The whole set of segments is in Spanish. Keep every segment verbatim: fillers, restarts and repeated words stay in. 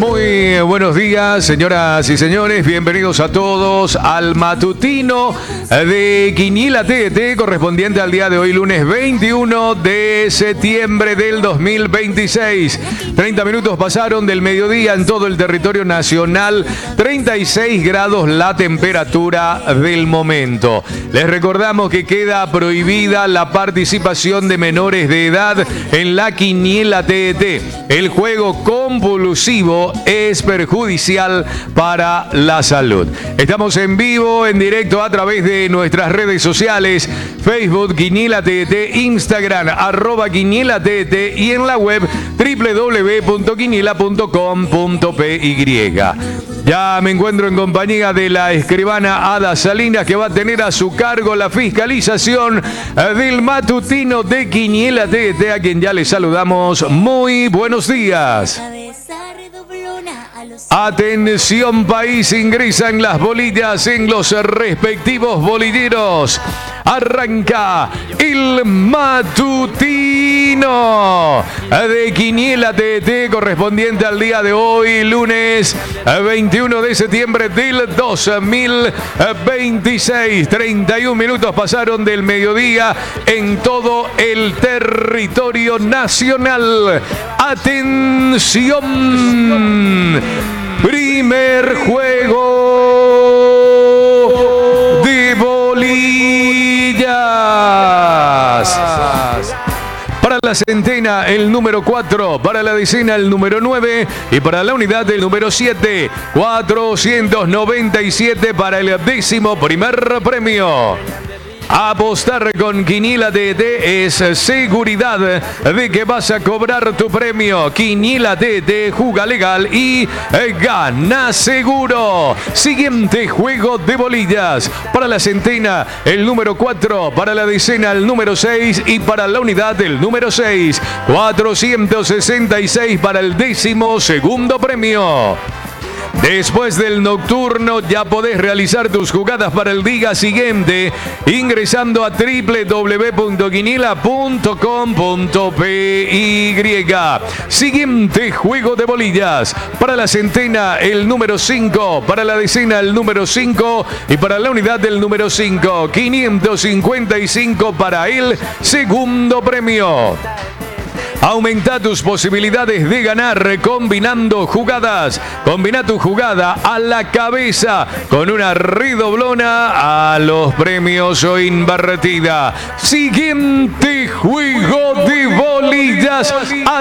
Muy buenos días, señoras y señores. Bienvenidos a todos al matutino de Quiniela T D T, correspondiente al día de hoy, lunes veintiuno de septiembre del dos mil veintiséis. treinta minutos pasaron del mediodía en todo el territorio nacional. treinta y seis grados la temperatura del momento. Les recordamos que queda prohibida la participación de menores de edad en la Quiniela T D T. El juego compulsivo es perjudicial para la salud. Estamos en vivo, en directo a través de nuestras redes sociales, Facebook, Quiniela T D T, Instagram, arroba Quiniela T D T y en la web doble u doble u doble u punto quiniela punto com punto p y. Ya me encuentro en compañía de la escribana Ada Salinas, que va a tener a su cargo la fiscalización del matutino de Quiniela T D T, a quien ya le saludamos. Muy buenos días. Atención país, ingresan las bolillas en los respectivos bolilleros. Arranca el matutino de Quiniela T D T, correspondiente al día de hoy, lunes veintiuno de septiembre del dos mil veintiséis. treinta y un minutos pasaron del mediodía en todo el territorio nacional. Atención, primer juego de bolillas. Para la centena, el número cuatro. Para la decena, el número nueve. Y para la unidad, el número siete. cuatrocientos noventa y siete para el décimo primer premio. Apostar con Quiniela T D T es seguridad de que vas a cobrar tu premio. Quiniela T D T, juga legal y gana seguro. Siguiente juego de bolillas. Para la centena, el número cuatro. Para la decena, el número seis. Y para la unidad, el número seis. cuatrocientos sesenta y seis para el décimo segundo premio. Después del nocturno ya podés realizar tus jugadas para el día siguiente ingresando a doble u doble u doble u punto quiniela punto com punto p y. Siguiente juego de bolillas. Para la centena, el número cinco. Para la decena, el número cinco. Y para la unidad, el número cinco. quinientos cincuenta y cinco para el segundo premio. Aumenta tus posibilidades de ganar combinando jugadas. Combina tu jugada a la cabeza con una redoblona a los premios o invertida. Siguiente juego de bolillas.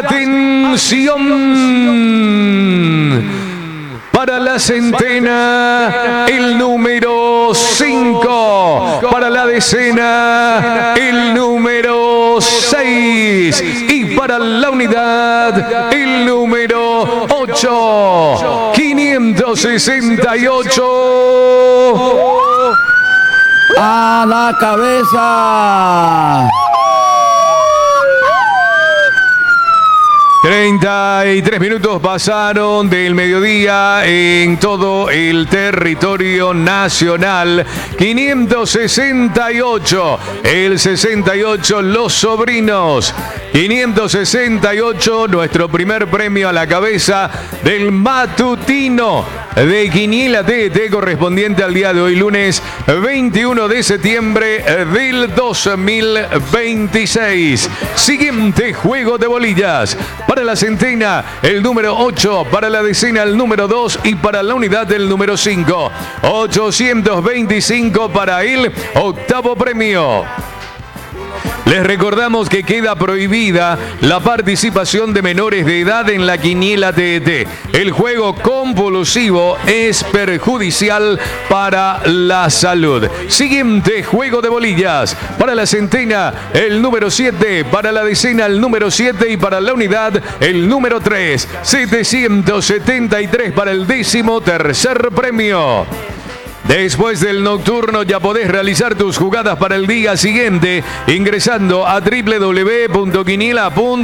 Atención. Para la centena, el número cinco. Para la decena, el número seis. Y para la unidad, el número ocho. quinientos sesenta y ocho. A la cabeza. treinta y tres minutos pasaron del mediodía en todo el territorio nacional. quinientos sesenta y ocho, el sesenta y ocho, los sobrinos. quinientos sesenta y ocho, nuestro primer premio a la cabeza del matutino de Quiniela T D T, correspondiente al día de hoy, lunes veintiuno de septiembre del dos mil veintiséis. Siguiente juego de bolillas. Para la centena, el número ocho. Para la decena, el número dos. Y para la unidad, el número cinco. ochocientos veinticinco para el octavo premio. Les recordamos que queda prohibida la participación de menores de edad en la Quiniela T D T. El juego compulsivo es perjudicial para la salud. Siguiente juego de bolillas. Para la centena, el número siete. Para la decena, el número siete. Y para la unidad, el número tres. setecientos setenta y tres para el décimo tercer premio. Después del nocturno ya podés realizar tus jugadas para el día siguiente ingresando a doble u doble u doble u punto quiniela punto com.